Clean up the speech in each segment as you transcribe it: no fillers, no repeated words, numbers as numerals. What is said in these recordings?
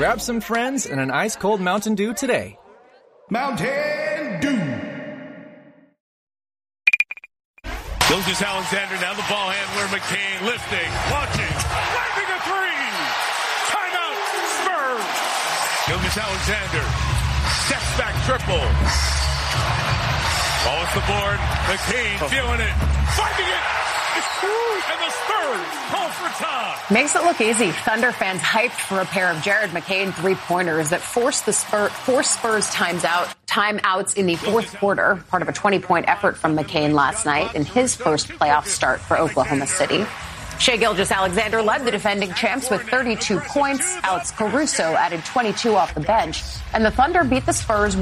grab some friends and an ice-cold Mountain Dew today. Mountain Dew. Gilgeous-Alexander, now the ball handler, McCain lifting, launching, landing a three. Timeout, Spurs. Gilgeous-Alexander, steps back triple. Ball off the board, McCain feeling it, finding it. And the Spurs call for time. Makes it look easy. Thunder fans hyped for a pair of Jared McCain three-pointers that forced Spurs timeouts in the fourth quarter, part of a 20-point effort from McCain last night in his first playoff start for Oklahoma City. Shai Gilgeous-Alexander led the defending champs with 32 points. Alex Caruso added 22 off the bench. And the Thunder beat the Spurs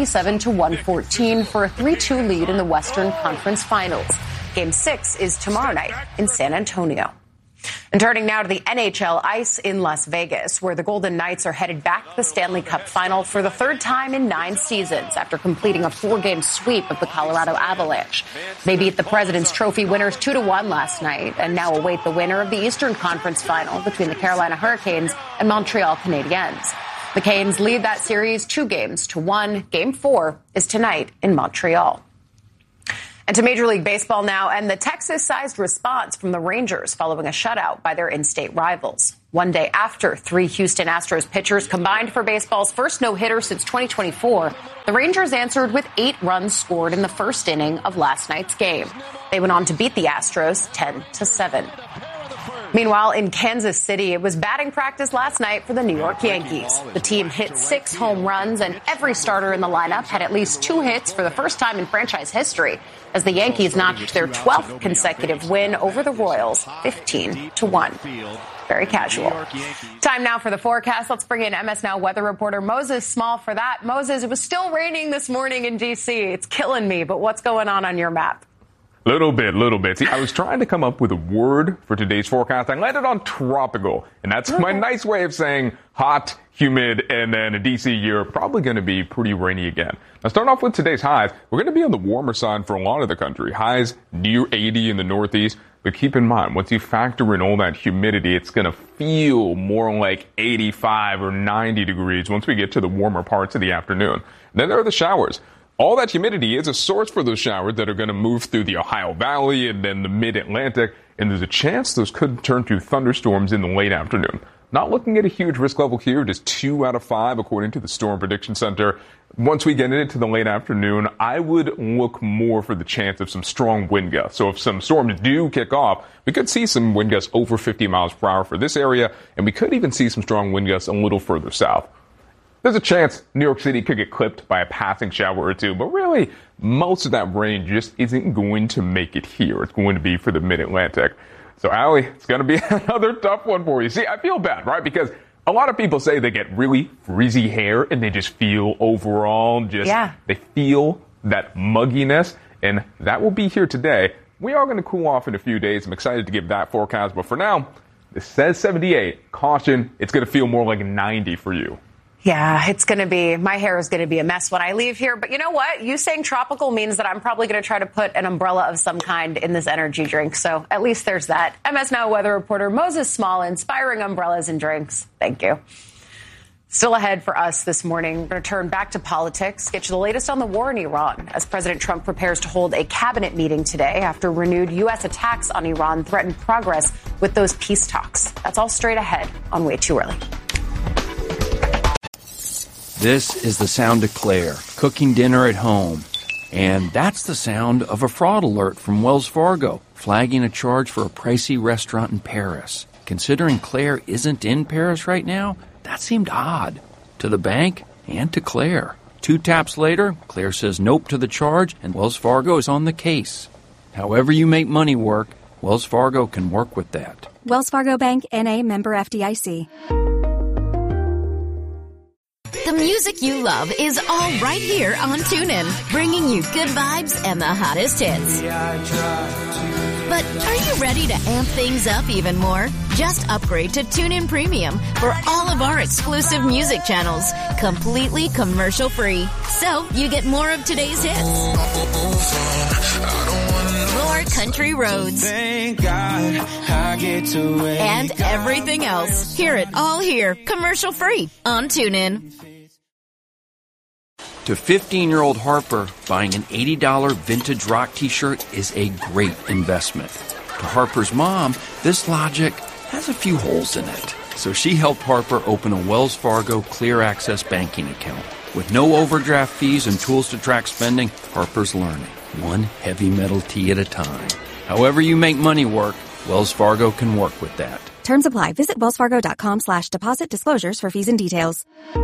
127-114 for a 3-2 lead in the Western Conference Finals. Game 6 is tomorrow night in San Antonio. And turning now to the NHL ice in Las Vegas, where the Golden Knights are headed back to the Stanley Cup Final for the third time in 9 seasons after completing a 4-game sweep of the Colorado Avalanche. They beat the President's Trophy winners 2-1 last night and now await the winner of the Eastern Conference Final between the Carolina Hurricanes and Montreal Canadiens. The Canes lead that series 2-1. Game 4 is tonight in Montreal. And to Major League Baseball now, and the Texas-sized response from the Rangers following a shutout by their in-state rivals. One day after 3 Houston Astros pitchers combined for baseball's first no-hitter since 2024, the Rangers answered with 8 runs scored in the first inning of last night's game. They went on to beat the Astros 10-7. Meanwhile, in Kansas City, it was batting practice last night for the New York Yankees. The team hit 6 home runs, and every starter in the lineup had at least 2 hits for the first time in franchise history, as the Yankees notched their 12th consecutive win over the Royals, 15-1. Very casual. Time now for the forecast. Let's bring in MS Now weather reporter Moses Small for that. Moses, it was still raining this morning in D.C. It's killing me, but what's going on your map? Little bit. See, I was trying to come up with a word for today's forecast. I landed on tropical, and that's my nice way of saying hot, humid, and then in D.C. you're probably going to be pretty rainy again. Now, starting off with today's highs, we're going to be on the warmer side for a lot of the country. Highs near 80 in the Northeast, but keep in mind, once you factor in all that humidity, it's going to feel more like 85 or 90 degrees once we get to the warmer parts of the afternoon. And then there are the showers. All that humidity is a source for those showers that are going to move through the Ohio Valley and then the mid-Atlantic, and there's a chance those could turn to thunderstorms in the late afternoon. Not looking at a huge risk level here, just 2 out of 5 according to the Storm Prediction Center. Once we get into the late afternoon, I would look more for the chance of some strong wind gusts. So if some storms do kick off, we could see some wind gusts over 50 miles per hour for this area, and we could even see some strong wind gusts a little further south. There's a chance New York City could get clipped by a passing shower or two, but really, most of that rain just isn't going to make it here. It's going to be for the mid-Atlantic. So, Allie, it's going to be another tough one for you. See, I feel bad, right? Because a lot of people say they get really frizzy hair and they just feel overall they feel that mugginess, and that will be here today. We are going to cool off in a few days. I'm excited to give that forecast, but for now, it says 78. Caution, it's going to feel more like 90 for you. Yeah, my hair is going to be a mess when I leave here. But you know what? You saying tropical means that I'm probably going to try to put an umbrella of some kind in this energy drink. So at least there's that. MS Now weather reporter Moses Small, inspiring umbrellas and drinks. Thank you. Still ahead for us this morning, we're going to turn back to politics, get you the latest on the war in Iran as President Trump prepares to hold a cabinet meeting today after renewed U.S. attacks on Iran threaten progress with those peace talks. That's all straight ahead on Way Too Early. This is the sound of Claire, cooking dinner at home. And that's the sound of a fraud alert from Wells Fargo, flagging a charge for a pricey restaurant in Paris. Considering Claire isn't in Paris right now, that seemed odd. To the bank and to Claire. 2 taps later, Claire says nope to the charge, and Wells Fargo is on the case. However you make money work, Wells Fargo can work with that. Wells Fargo Bank, N.A., member FDIC. The music you love is all right here on TuneIn, bringing you good vibes and the hottest hits. But are you ready to amp things up even more? Just upgrade to TuneIn Premium for all of our exclusive music channels, completely commercial-free. So you get more of today's hits, more more country roads, Thank God I get to wake and everything else. Hear it all here, commercial-free on TuneIn. To 15-year-old Harper, buying an $80 vintage rock t-shirt is a great investment. To Harper's mom, this logic has a few holes in it. So she helped Harper open a Wells Fargo Clear Access banking account. With no overdraft fees and tools to track spending, Harper's learning, one heavy metal tea at a time. However you make money work, Wells Fargo can work with that. Terms apply. Visit wellsfargo.com/deposit disclosures for fees and details.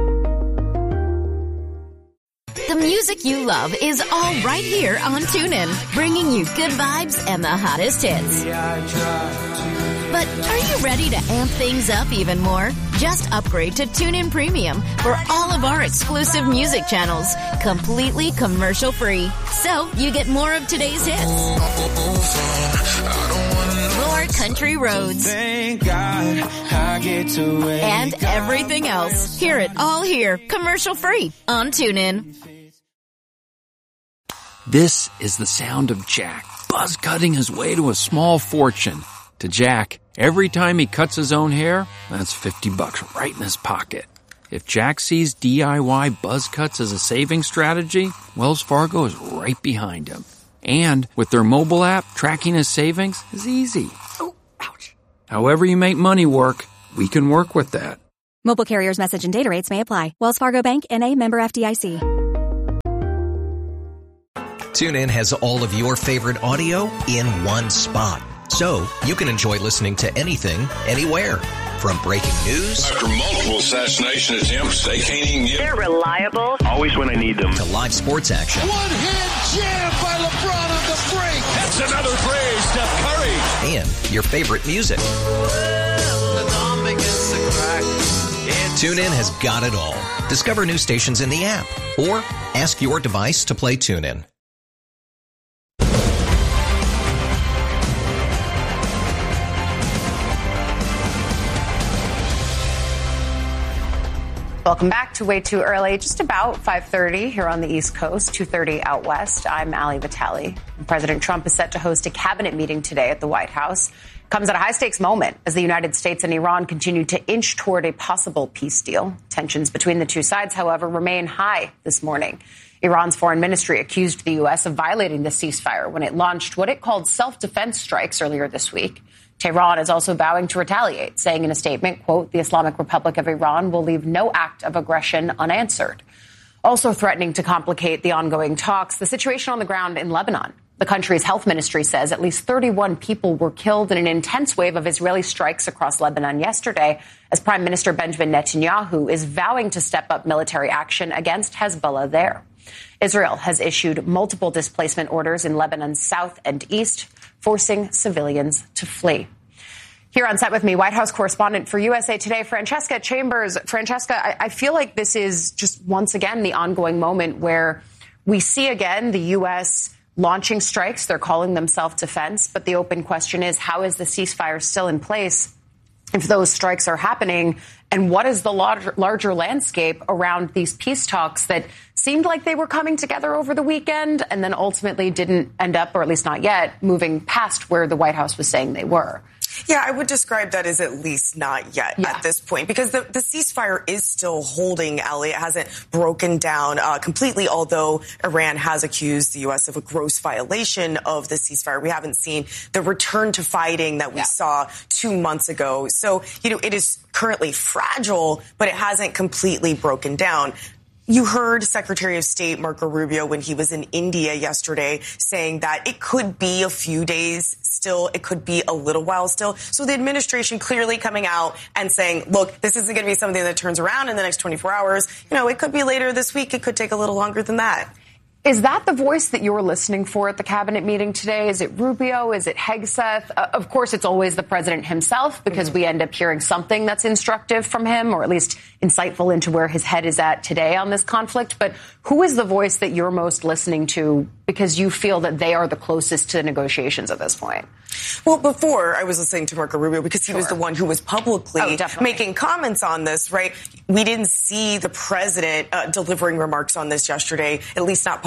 The music you love is all right here on TuneIn, bringing you good vibes and the hottest hits. But are you ready to amp things up even more? Just upgrade to TuneIn Premium for all of our exclusive music channels, completely commercial-free. So you get more of today's hits, more country roads, Thank God I get to wake and everything else. Hear it all here, commercial-free on TuneIn. This is the sound of Jack, buzz cutting his way to a small fortune. To Jack, every time he cuts his own hair, that's $50 right in his pocket. If Jack sees DIY buzz cuts as a saving strategy, Wells Fargo is right behind him. And with their mobile app, tracking his savings is easy. Oh, ouch. However you make money work, we can work with that. Mobile carriers' message and data rates may apply. Wells Fargo Bank, N.A., member FDIC. TuneIn has all of your favorite audio in one spot. So you can enjoy listening to anything, anywhere. From breaking news. After multiple assassination attempts, they can't even get... They're reliable. Always when I need them. To live sports action. One-hand jam by LeBron on the break. That's another phrase, Steph Curry. And your favorite music. TuneIn has got it all. Discover new stations in the app. Or ask your device to play TuneIn. Welcome back to Way Too Early, just about 5:30 here on the East Coast, 2:30 out west. I'm Ali Vitale. President Trump is set to host a cabinet meeting today at the White House. Comes at a high-stakes moment as the United States and Iran continue to inch toward a possible peace deal. Tensions between the two sides, however, remain high this morning. Iran's foreign ministry accused the U.S. of violating the ceasefire when it launched what it called self-defense strikes earlier this week. Tehran is also vowing to retaliate, saying in a statement, quote, the Islamic Republic of Iran will leave no act of aggression unanswered. Also threatening to complicate the ongoing talks, the situation on the ground in Lebanon. The country's health ministry says at least 31 people were killed in an intense wave of Israeli strikes across Lebanon yesterday, as Prime Minister Benjamin Netanyahu is vowing to step up military action against Hezbollah there. Israel has issued multiple displacement orders in Lebanon's south and east, forcing civilians to flee. Here on set with me, White House correspondent for USA Today, Francesca Chambers. Francesca, I feel like this is just once again the ongoing moment where we see again the U.S. launching strikes. They're calling them self-defense. But the open question is, how is the ceasefire still in place if those strikes are happening? And what is the larger landscape around these peace talks that seemed like they were coming together over the weekend and then ultimately didn't end up, or at least not yet, moving past where the White House was saying they were? Yeah, I would describe that as at least not yet at this point, because the ceasefire is still holding, Ellie. It hasn't broken down completely, although Iran has accused the U.S. of a gross violation of the ceasefire. We haven't seen the return to fighting that we saw 2 months ago. So, it is currently fragile, but it hasn't completely broken down. You heard Secretary of State Marco Rubio when he was in India yesterday saying that it could be a few days still, it could be a little while still. So the administration clearly coming out and saying, look, this isn't going to be something that turns around in the next 24 hours. It could be later this week. It could take a little longer than that. Is that the voice that you're listening for at the cabinet meeting today? Is it Rubio? Is it Hegseth? Of course, it's always the president himself, because we end up hearing something that's instructive from him, or at least insightful into where his head is at today on this conflict. But who is the voice that you're most listening to because you feel that they are the closest to negotiations at this point? Well, before I was listening to Marco Rubio because he was the one who was publicly making comments on this, right? We didn't see the president delivering remarks on this yesterday, at least not publicly.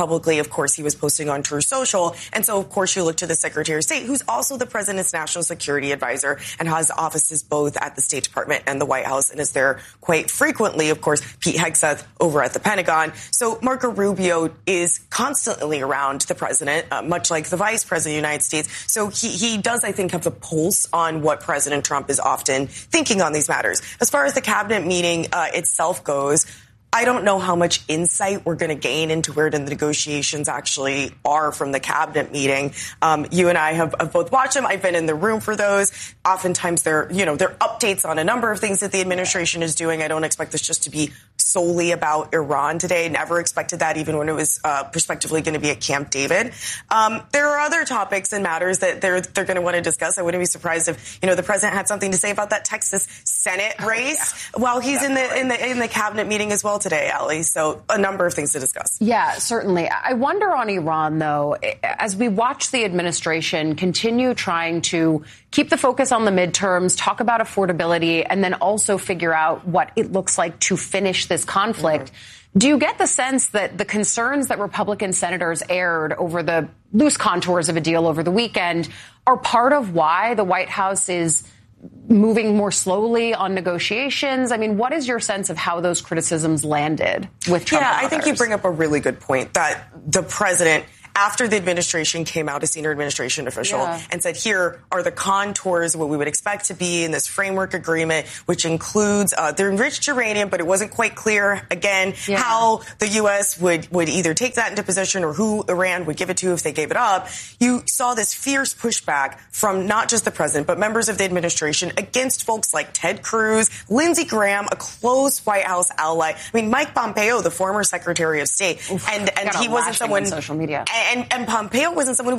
publicly. Of course, he was posting on Truth Social. And so, of course, you look to the Secretary of State, who's also the president's national security advisor and has offices both at the State Department and the White House and is there quite frequently. Of course, Pete Hegseth over at the Pentagon. So Marco Rubio is constantly around the president, much like the vice president of the United States. So he does, I think, have the pulse on what President Trump is often thinking on these matters. As far as the cabinet meeting itself goes, I don't know how much insight we're going to gain into where the negotiations actually are from the cabinet meeting. You and I have both watched them. I've been in the room for those. Oftentimes they're updates on a number of things that the administration is doing. I don't expect this just to be solely about Iran today. Never expected that, even when it was prospectively going to be at Camp David. There are other topics and matters that they're going to want to discuss. I wouldn't be surprised if, the president had something to say about that Texas Senate race while he's in the cabinet meeting as well today, Allie. So a number of things to discuss. Yeah, certainly. I wonder on Iran, though, as we watch the administration continue trying to keep the focus on the midterms, talk about affordability, and then also figure out what it looks like to finish this conflict. Do you get the sense that the concerns that Republican senators aired over the loose contours of a deal over the weekend are part of why the White House is moving more slowly on negotiations? I mean, what is your sense of how those criticisms landed with Trump? Yeah, I think you bring up a really good point that the president, after the administration came out, a senior administration official, and said, here are the contours of what we would expect to be in this framework agreement, which includes the enriched uranium, but it wasn't quite clear, again, how the U.S. would either take that into position or who Iran would give it to if they gave it up. You saw this fierce pushback from not just the president, but members of the administration against folks like Ted Cruz, Lindsey Graham, a close White House ally. I mean, Mike Pompeo, the former Secretary of State, and he wasn't someone on social media. And Pompeo wasn't someone who